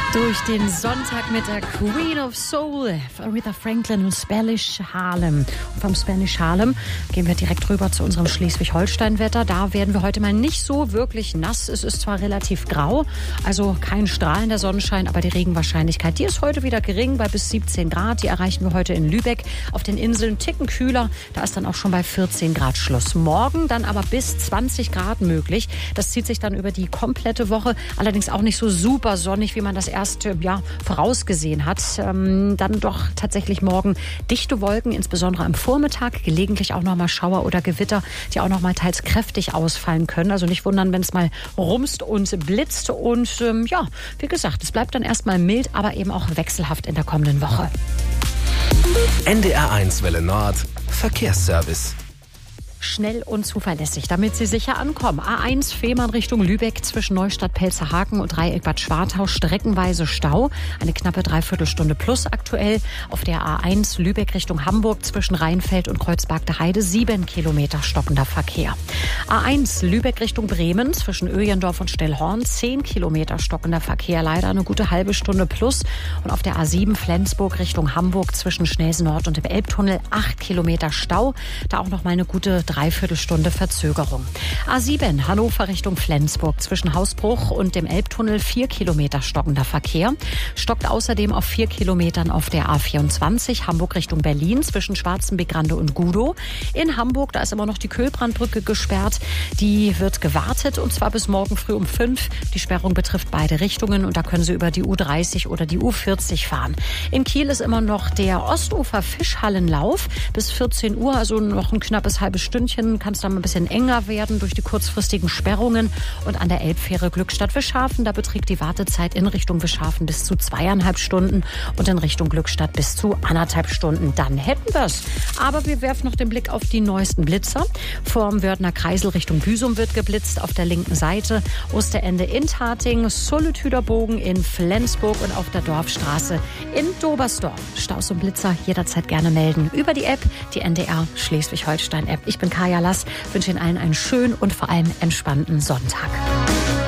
Durch den Sonntag mit der Queen of Soul, Aretha Franklin und Spanish Harlem. Und vom Spanish Harlem gehen wir direkt rüber zu unserem Schleswig-Holstein-Wetter. Da werden wir heute mal nicht so wirklich nass. Es ist zwar relativ grau, also kein strahlender Sonnenschein, aber die Regenwahrscheinlichkeit, die ist heute wieder gering, bei bis 17 Grad. Die erreichen wir heute in Lübeck. Auf den Inseln ticken kühler, da ist dann auch schon bei 14 Grad Schluss. Morgen dann aber bis 20 Grad möglich. Das zieht sich dann über die komplette Woche, allerdings auch nicht so super sonnig, wie man das erst vorausgesehen hat. Dann doch tatsächlich morgen dichte Wolken, insbesondere am Vormittag, gelegentlich auch noch mal Schauer oder Gewitter, die auch noch mal teils kräftig ausfallen können. Also nicht wundern, wenn es mal rumst und blitzt. Und wie gesagt, es bleibt dann erstmal mild, aber eben auch wechselhaft in der kommenden Woche. NDR1 Welle Nord, Verkehrsservice. Schnell und zuverlässig, damit Sie sicher ankommen. A1 Fehmarn Richtung Lübeck zwischen Neustadt-Pelzerhaken und Dreieck Bad Schwartau streckenweise Stau. Eine knappe Dreiviertelstunde plus aktuell. Auf der A1 Lübeck Richtung Hamburg zwischen Rheinfeld und Kreuzberg der Heide 7 Kilometer stockender Verkehr. A1 Lübeck Richtung Bremen zwischen Öjendorf und Stellhorn 10 Kilometer stockender Verkehr. Leider eine gute halbe Stunde plus. Und auf der A7 Flensburg Richtung Hamburg zwischen Schnelsen Nord und dem Elbtunnel 8 Kilometer Stau. Da auch noch mal eine gute Dreiviertelstunde Verzögerung. A7 Hannover Richtung Flensburg zwischen Hausbruch und dem Elbtunnel 4 Kilometer stockender Verkehr. Stockt außerdem auf 4 Kilometern auf der A24 Hamburg Richtung Berlin zwischen Schwarzenbeck-Grande und Gudow. In Hamburg, da ist immer noch die Köhlbrandbrücke gesperrt. Die wird gewartet und zwar bis morgen früh um 5. Die Sperrung betrifft beide Richtungen und da können Sie über die U30 oder die U40 fahren. In Kiel ist immer noch der Ostufer Fischhallenlauf bis 14 Uhr, also noch ein knappes halbes Stündchen. Kann es dann ein bisschen enger werden durch die kurzfristigen Sperrungen. Und an der Elbfähre Glückstadt-Wischhafen, da beträgt die Wartezeit in Richtung Wischhafen bis zu 2,5 Stunden und in Richtung Glückstadt bis zu 1,5 Stunden. Dann hätten wir es. Aber wir werfen noch den Blick auf die neuesten Blitzer. Vorm Wörthner Kreisel Richtung Büsum wird geblitzt auf der linken Seite. Osterende in Tating, Solitüderbogen in Flensburg und auf der Dorfstraße in Dobersdorf. Staus und Blitzer jederzeit gerne melden über die App, die NDR Schleswig-Holstein-App. Ich bin Kaya Lass, wünsche Ihnen allen einen schönen und vor allem entspannten Sonntag.